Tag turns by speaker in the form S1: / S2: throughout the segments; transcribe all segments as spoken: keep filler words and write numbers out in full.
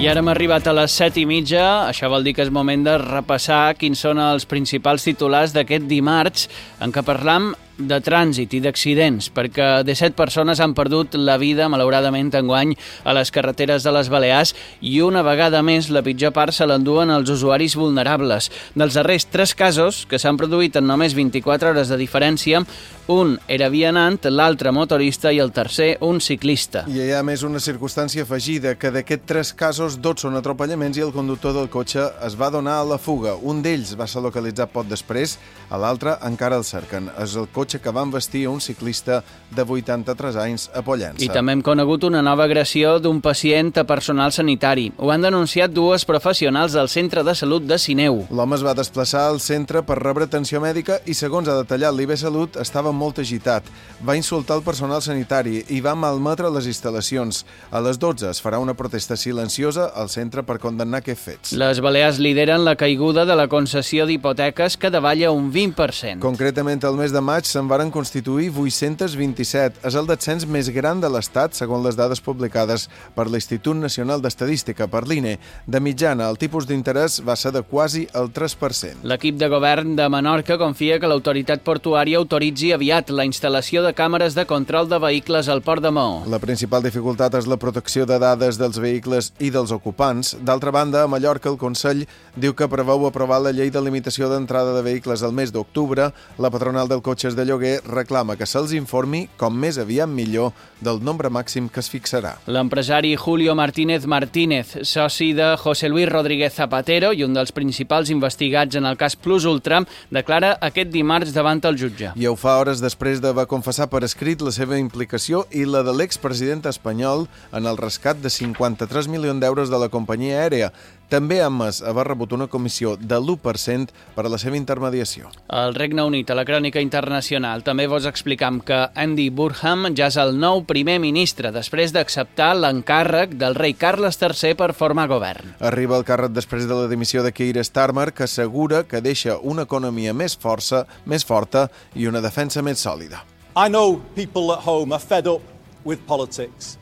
S1: I ara hem arribat a les set i mitja, això vol dir que és moment de repassar quins són els principals titulars d'aquest dimarts, en què parlam de trànsit i d'accidents, perquè disset persones han perdut la vida, malauradament, enguany a les carreteres de les Balears i una vegada més la pitjor part se l'enduen els usuaris vulnerables. Dels darrers tres casos, que s'han produït en només vint-i-quatre hores de diferència, un era vianant, l'altre motorista i el tercer un ciclista.
S2: I hi ha més una circumstància afegida, que d'aquests tres casos, dos són atropellaments i el conductor del cotxe es va donar a la fuga. Un d'ells va ser localitzat poc després, a l'altre encara el cerquen. És el cotxe que va envestir un ciclista de vuitanta-tres anys a Pollença.
S1: I també hem conegut una nova agressió d'un pacient a personal sanitari. Ho han denunciat dues professionals del centre de salut de Sineu.
S2: L'home es va desplaçar al centre per rebre atenció mèdica i, segons ha detallat l'I B Salut, estava molt agitat. Va insultar el personal sanitari i va malmetre les instal·lacions. A les dotze es farà una protesta silenciosa al centre per condemnar aquests fets.
S1: Les Balears lideren la caiguda de la concessió d'hipoteques, que davalla un vint per cent.
S2: Concretament, el mes de maig se'n varen constituir vuit-cents vint-i-set. És el descens més gran de l'Estat, segons les dades publicades per l'Institut Nacional d'Estadística, per l'I N E. De mitjana, el tipus d'interès va ser de quasi el tres per cent.
S1: L'equip de govern de Menorca confia que l'autoritat portuària autoritzi aviat la instal·lació de càmeres de control de vehicles al port de Maó.
S2: La principal dificultat és la protecció de dades dels vehicles i dels ocupants. D'altra banda, a Mallorca el Consell diu que preveu aprovar la llei de limitació d'entrada de vehicles al mes d'octubre. La patronal del cotxes de lloguer reclama que se'ls informi, com més aviat millor, del nombre màxim que es fixarà.
S1: L'empresari Julio Martínez Martínez, soci de José Luis Rodríguez Zapatero i un dels principals investigats en el cas Plus Ultra, declara aquest dimarts davant el jutge.
S2: I ho fa hores després d'haver confessar per escrit la seva implicació i la de l'expresident espanyol en el rescat de cinquanta-tres milions d'euros de la companyia aèria. També ha admès haver rebut una comissió de l'u per cent per a la seva intermediació.
S1: El Regne Unit, a la crònica internacional, també vos explicam que Andy Burnham ja és el nou primer ministre després d'acceptar l'encàrrec del rei Carles tercer per formar govern.
S2: Arriba al càrrec després de la dimissió de Keir Starmer, que assegura que deixa una economia més força, més forta i una defensa més sòlida.
S3: I know people at home are fed up with politics.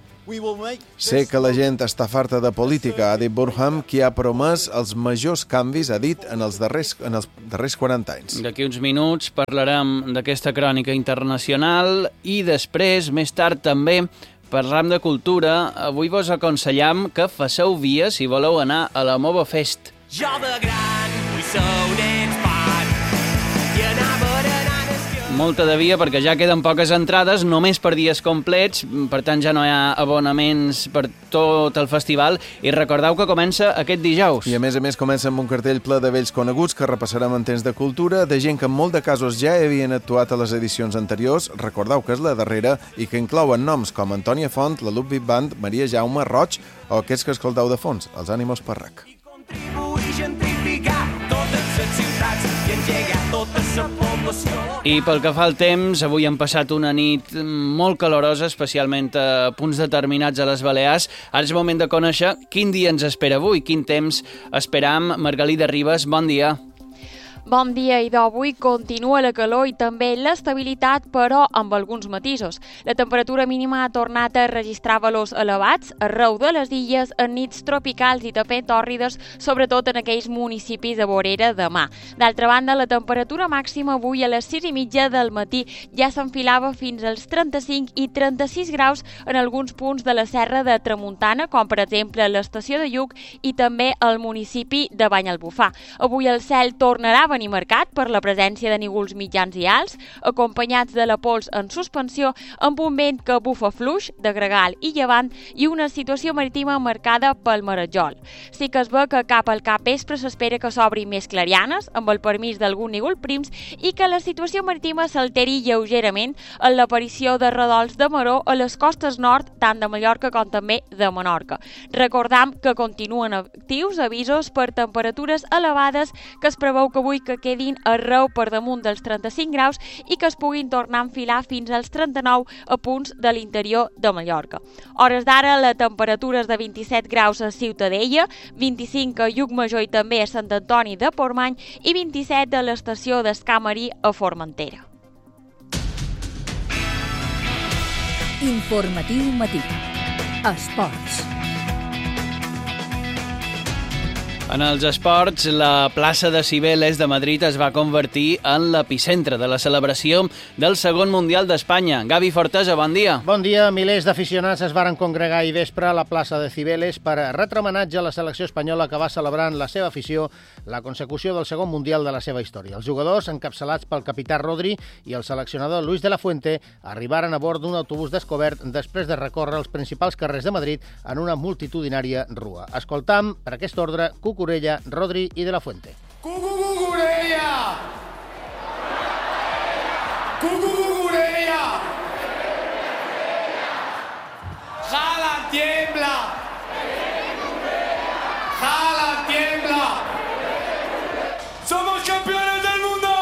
S2: Sé que la gent està farta de política, ha dit Burnham, qui ha promès els majors canvis, ha dit, en els darrers, en els darrers quaranta anys.
S1: D'aquí uns minuts parlarem d'aquesta crònica internacional i després, més tard també, parlam de cultura. Avui vos aconsellam que faceu via si voleu anar a la Mova Fest.
S4: Jo de gran vull ser un empat i anava
S1: Molta de via perquè ja queden poques entrades, només per dies complets, per tant ja no hi ha abonaments per tot el festival, i recordeu que comença aquest dijous.
S2: I a més a més comença amb un cartell ple de vells coneguts que repassarem en temps de cultura, de gent que en molt de casos ja havien actuat a les edicions anteriors, recordeu que és la darrera, i que inclouen noms com Antònia Font, la Ludwig Band, Maria Jaume, Roig o aquests que escolteu de fons, els Ànimos Parrac.
S4: contribuir, gentrificar totes les ciutats i engegar tota la població.
S1: I pel que fa al temps, avui hem passat una nit molt calorosa, especialment a punts determinats a les Balears. Ara és moment de conèixer quin dia ens espera avui, quin temps esperam. Margalida Ribas, bon dia.
S5: Bon dia, i d'avui continua la calor i també l'estabilitat, però amb alguns matisos. La temperatura mínima ha tornat a registrar valors elevats arreu de les illes en nits tropicals i també tòrrides, sobretot en aquells municipis de vorera de mar. D'altra banda, la temperatura màxima avui a les sis i mitja del matí ja s'enfilava fins als trenta-cinc i trenta-sis graus en alguns punts de la Serra de Tramuntana, com per exemple l'estació de Lluc i també el municipi de Banyalbufar. Avui el cel tornarà a venir marcat per la presència de núvols mitjans i alts, acompanyats de la pols en suspensió, amb un vent que bufa fluix, de gregal i llevant, i una situació marítima marcada pel marejol. Sí que es ve que cap al capvespre s'espera que s'obri més clarianes, amb el permís d'algun núvol prims, i que la situació marítima s'alteri lleugerament en l'aparició de redols de maró a les costes nord, tant de Mallorca com també de Menorca. Recordam que continuen actius avisos per temperatures elevades, que es preveu que avui que quedin arreu per damunt dels trenta-cinc graus i que es puguin tornar a enfilar fins als trenta-nou a punts de l'interior de Mallorca. Hores d'ara, la temperatura és de vint-i-set graus a Ciutadella, vint-i-cinc a Llucmajor i també a Sant Antoni de Portmany i vint-i-set a l'estació d'Escamarí a Formentera.
S6: Informatiu matí. Esports.
S1: En els esports, la plaça de Cibeles de Madrid es va convertir en l'epicentre de la celebració del segon Mundial d'Espanya. Gavi Fortesa, bon dia.
S6: Bon dia. Milers d'aficionats es varen congregar ahir vespre a la plaça de Cibeles per retre homenatge a la selecció espanyola que va celebrar en la seva afició la consecució del segon Mundial de la seva història. Els jugadors, encapçalats pel capità Rodri i el seleccionador Luis de la Fuente, arribaren a bord d'un autobús descobert després de recórrer els principals carrers de Madrid en una multitudinària rua. Escoltam, per aquest ordre, Cucurella, Rodri i de la Fuente.
S7: ¡Cucurella! ¡Cucurella! ¡Jala, tiembla! ¡Jala, tiembla! ¡Somos campeones del mundo!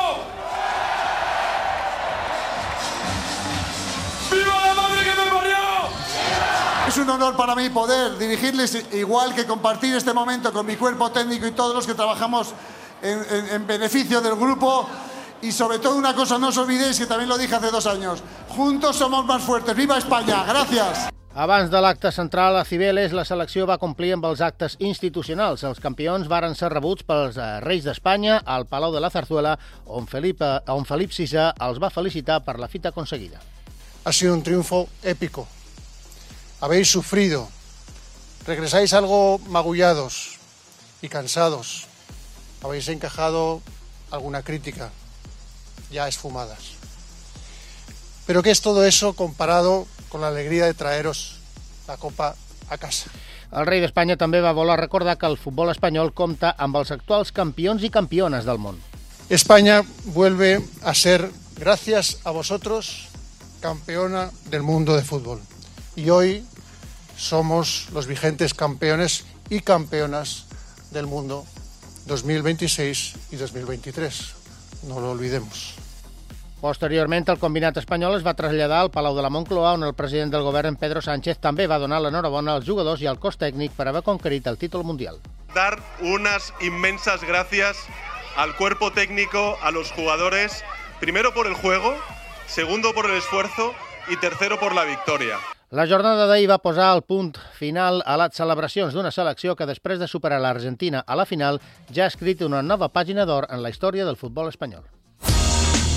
S7: ¡Viva la madre que me parió!
S8: Es un honor para mí poder dirigirles, igual que compartir este momento con mi cuerpo técnico y todos los que trabajamos en, en, en beneficio del grupo. Y sobre todo una cosa, no os olvidéis, que también lo dije hace dos años, juntos somos más fuertes. ¡Viva España! ¡Gracias!
S6: Abans de l'acte central a Cibeles, la selecció va complir amb els actes institucionals. Els campions varen ser rebuts pels Reis d'Espanya al Palau de la Zarzuela, on Felip, on Felip sisè els va felicitar per la fita aconseguida.
S9: Ha sido un triunfo épico. Habéis sufrido, regresáis algo magullados y cansados. Habéis encajado alguna crítica, ya esfumadas. Pero ¿qué es todo eso comparado con la alegría de traeros la copa a casa?
S6: El rei d'Espanya també va voler recordar que el futbol espanyol compta amb els actuals campions i campiones del món.
S9: España vuelve a ser, gracias a vosotros, campeona del mundo de fútbol. Y hoy somos los vigentes campeones y campeonas del mundo dos mil veintiséis y dos mil veintitrés. No lo olvidemos.
S6: Posteriorment, el combinat espanyol es va traslladar al Palau de la Moncloa, on el president del govern, Pedro Sánchez, també va donar l'enhorabona als jugadors i al cos tècnic per haver conquerit el títol mundial.
S10: Dar unas inmensas gracias al cuerpo técnico, a los jugadores, primero por el juego, segundo por el esfuerzo y tercero por la victoria.
S6: La jornada d'ahir va posar el punt final a les celebracions d'una selecció que, després de superar l'Argentina a la final, ja ha escrit una nova pàgina d'or en la història del futbol espanyol.